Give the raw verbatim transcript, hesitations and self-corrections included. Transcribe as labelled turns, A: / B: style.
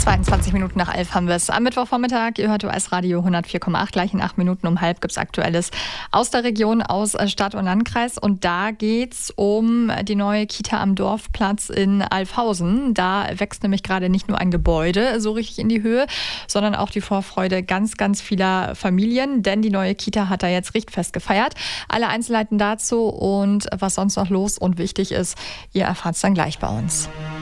A: zweiundzwanzig Minuten nach elf haben wir es am Mittwochvormittag. Ihr hört U S Radio hundertvier Komma acht. Gleich in acht Minuten um halb gibt es Aktuelles aus der Region, aus Stadt und Landkreis. Und da geht es um die neue Kita am Dorfplatz in Alfhausen. Da wächst nämlich gerade nicht nur ein Gebäude so richtig in die Höhe, sondern auch die Vorfreude ganz, ganz vieler Familien. Denn die neue Kita hat da jetzt Richtfest gefeiert. Alle Einzelheiten dazu und was sonst noch los und wichtig ist, ihr erfahrt es dann gleich bei uns.